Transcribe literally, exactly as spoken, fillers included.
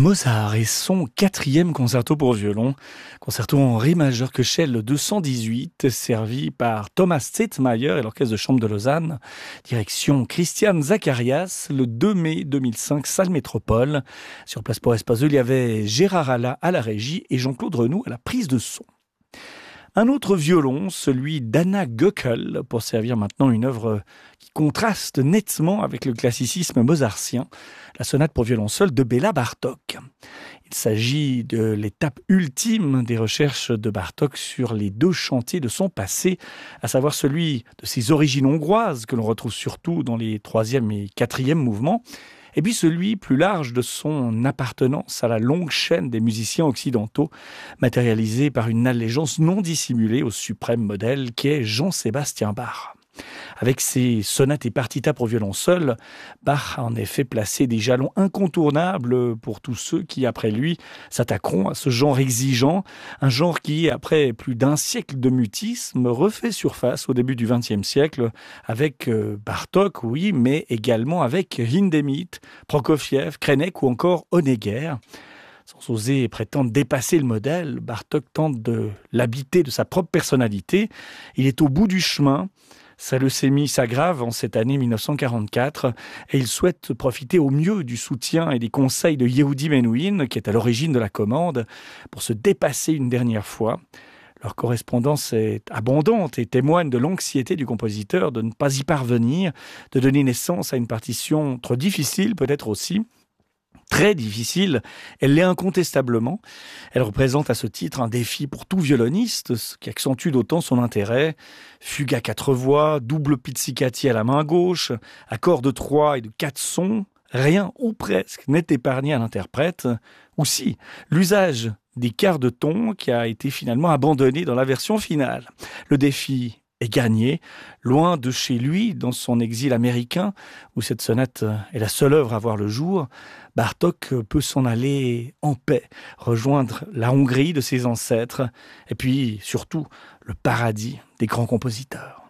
Mozart et son quatrième concerto pour violon, concerto en ré majeur Köchel deux cent dix-huit, servi par Thomas Zetmayer et l'Orchestre de chambre de Lausanne, direction Christian Zacharias, le deux mai deux mille cinq, salle Métropole. Sur place pour Espace deux, il y avait Gérard Alla à la régie et Jean-Claude Renaud à la prise de son. Un autre violon, celui d'Anna Göckel, pour servir maintenant une œuvre qui contraste nettement avec le classicisme mozartien, la sonate pour violon seul de Béla Bartók. Il s'agit de l'étape ultime des recherches de Bartók sur les deux chantiers de son passé, à savoir celui de ses origines hongroises, que l'on retrouve surtout dans les troisième et quatrième mouvements, et puis celui plus large de son appartenance à la longue chaîne des musiciens occidentaux, matérialisée par une allégeance non dissimulée au suprême modèle qu'est Jean-Sébastien Bach. Avec ses sonates et partitas pour violon seul, Bach a en effet placé des jalons incontournables pour tous ceux qui, après lui, s'attaqueront à ce genre exigeant, un genre qui, après plus d'un siècle de mutisme, refait surface au début du vingtième siècle avec Bartók, oui, mais également avec Hindemith, Prokofiev, Krenek ou encore Honegger. Sans oser prétendre dépasser le modèle, Bartók tente de l'habiter de sa propre personnalité. Il est au bout du chemin. Sa leucémie s'aggrave en cette année mille neuf cent quarante-quatre et il souhaite profiter au mieux du soutien et des conseils de Yehudi Menuhin, qui est à l'origine de la commande, pour se dépasser une dernière fois. Leur correspondance est abondante et témoigne de l'anxiété du compositeur de ne pas y parvenir, de donner naissance à une partition trop difficile peut-être aussi. Très difficile, elle l'est incontestablement. Elle représente à ce titre un défi pour tout violoniste, ce qui accentue d'autant son intérêt. Fugue à quatre voix, double pizzicati à la main gauche, accord de trois et de quatre sons, rien ou presque n'est épargné à l'interprète. Ou si, l'usage des quarts de ton qui a été finalement abandonné dans la version finale. Le défi est gagné, loin de chez lui, dans son exil américain, où cette sonate est la seule œuvre à voir le jour. Bartók peut s'en aller en paix, rejoindre la Hongrie de ses ancêtres, et puis surtout le paradis des grands compositeurs.